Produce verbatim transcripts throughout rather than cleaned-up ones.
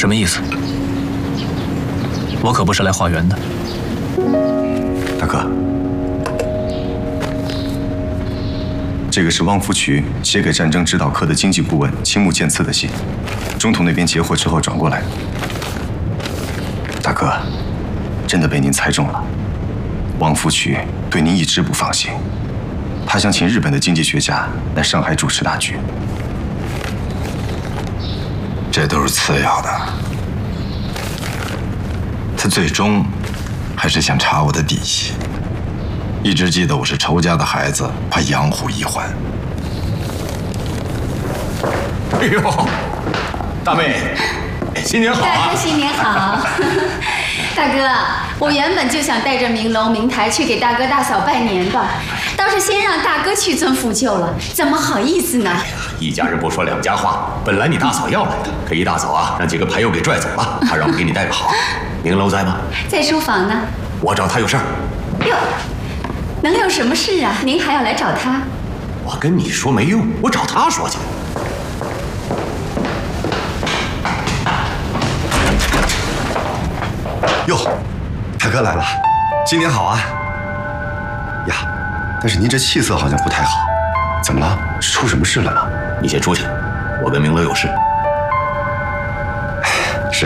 什么意思？我可不是来化缘的。 大哥，这个是汪福渠写给战争指导科的经济顾问青木健次的信，中统那边截获之后转过来的。大哥，真的被您猜中了。汪福渠对您一直不放心，他想请日本的经济学家来上海主持大局。 这都是次要的，他最终还是想查我的底细。一直记得我是仇家的孩子，怕养虎一患。 哎呦，大妹，新年好啊！ 大哥新年好。大哥，我原本就想带着明楼明台去给大哥大嫂拜年的，倒是先让大哥去尊复旧了，怎么好意思呢？ 哎呀，一家人不说两家话，本来你大嫂要来的，可一大嫂啊让几个牌友给拽走了，她让我给你带个好。明楼在吗？ 在书房呢。 我找他有事儿。 哟，能有什么事啊？您还要来找他？ 我跟你说没用，我找他说去。 哟，大哥来了，新年好啊！呀，但是您这气色好像不太好，怎么了？是出什么事了呢？ 你先出去，我跟明楼有事。 是。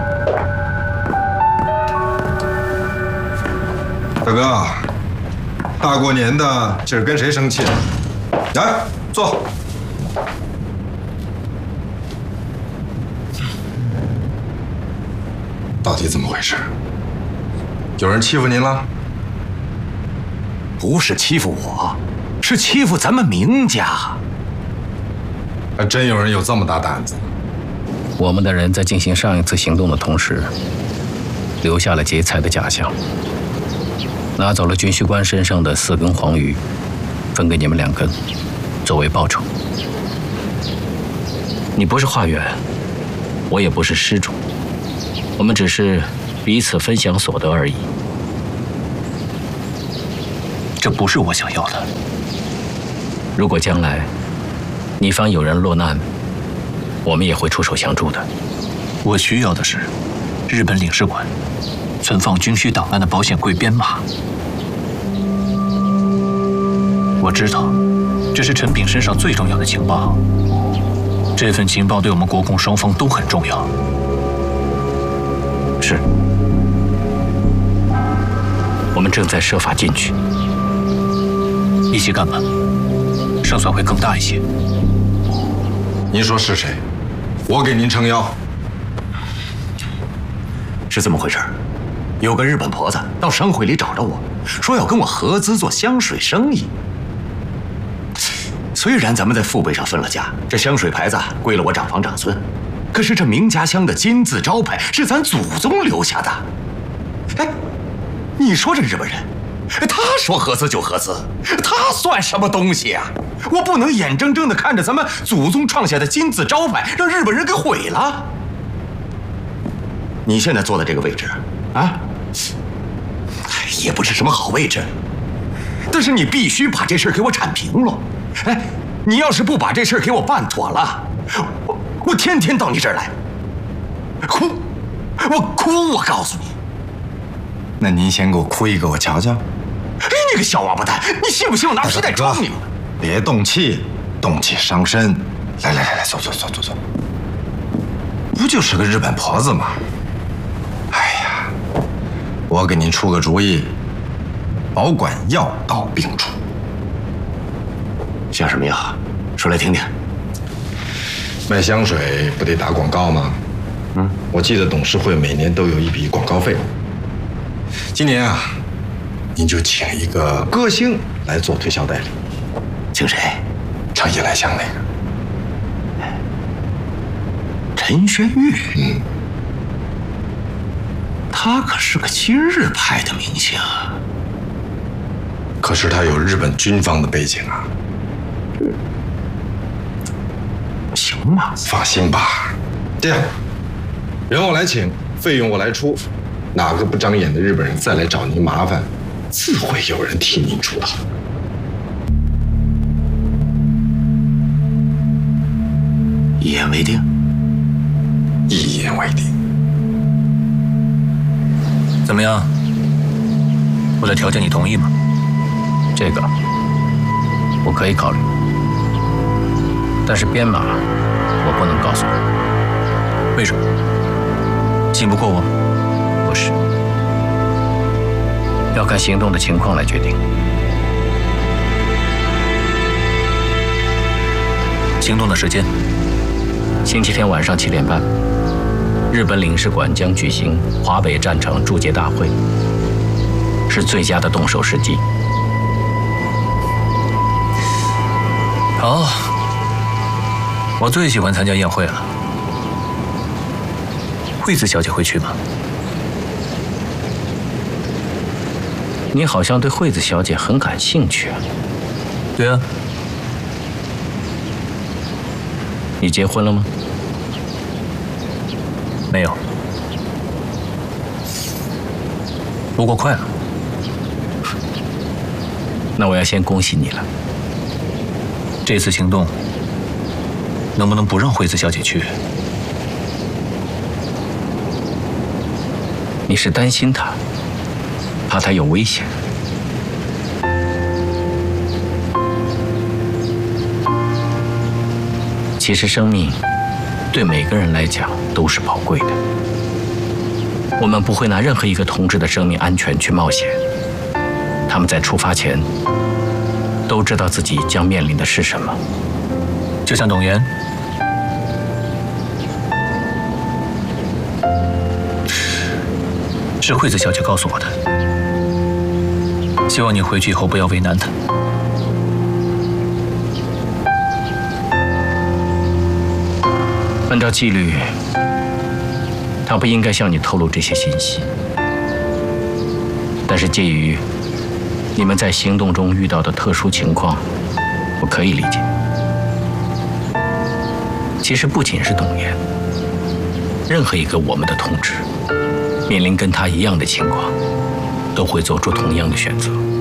大哥，大过年的，今儿跟谁生气了？来，坐。到底怎么回事？有人欺负您了？ 不是欺负我，是欺负咱们明家。 还真有人有这么大胆子？ 我们的人在进行上一次行动的同时，留下了劫财的假象，拿走了军需官身上的四根黄鱼，分给你们两根，作为报酬。你不是化缘，我也不是施主，我们只是彼此分享所得而已。这不是我想要的。如果将来你方有人落难，我们也会出手相助的。我需要的是日本领事馆存放军需档案的保险柜编码。我知道，这是陈炳身上最重要的情报。这份情报对我们国共双方都很重要。是，我们正在设法进去，一起干吧，胜算会更大一些。 您说是谁？我给您撑腰。 是这么回事，有个日本婆子到商会里找着我，说要跟我合资做香水生意。虽然咱们在父辈上分了家，这香水牌子归了我长房长孙，可是这明家香的金字招牌是咱祖宗留下的。哎，你说这日本人，他说合资就合资，他算什么东西啊？我不能眼睁睁地看着咱们祖宗创下的金字招牌让日本人给毁了。你现在坐的这个位置啊，也不是什么好位置，但是你必须把这事给我铲平了。哎，你要是不把这事给我办妥了，我我天天到你这儿来哭，我哭，我告诉你。 那您先给我哭一个，我瞧瞧。 哎，你个小王八蛋，你信不信我拿皮带抽你？ 别动气，动气伤身。来来来来，坐坐坐坐坐。不就是个日本婆子吗？哎呀，我给您出个主意，保管药到病除。 像什么药？说来听听。 卖香水不得打广告吗？嗯，我记得董事会每年都有一笔广告费。今年啊，您就请一个歌星来做推销代理。 请谁？ 唱夜来香那个。 陈轩玉。 嗯， 他可是个亲日派的明星。 可是他有日本军方的背景啊。 行吗？ 放心吧，这样，人我来请，费用我来出，哪个不长眼的日本人再来找您麻烦，自会有人替您出头。 一言为定。 一言为定。 怎么样？我的条件你同意吗？ 这个我可以考虑，但是编码我不能告诉你。 为什么？信不过我？ 不是，要看行动的情况来决定。 行动的时间？ 星期天晚上七点半，日本领事馆将举行华北战场祝捷大会，是最佳的动手时机。 好，我最喜欢参加宴会了。惠子小姐会去吗？ 你好像对惠子小姐很感兴趣啊。 对啊。 你结婚了吗？ 没有。不过快了。 那我要先恭喜你了。 这次行动能不能不让惠子小姐去？ 你是担心她，怕她有危险。其实生命对每个人来讲都是宝贵的，我们不会拿任何一个同志的生命安全去冒险。他们在出发前都知道自己将面临的是什么。 就像董源，是惠子小姐告诉我的，希望你回去以后不要为难她。 按照纪律，他不应该向你透露这些信息。但是介于你们在行动中遇到的特殊情况，我可以理解。其实不仅是董岩，任何一个我们的同志，面临跟他一样的情况，都会做出同样的选择。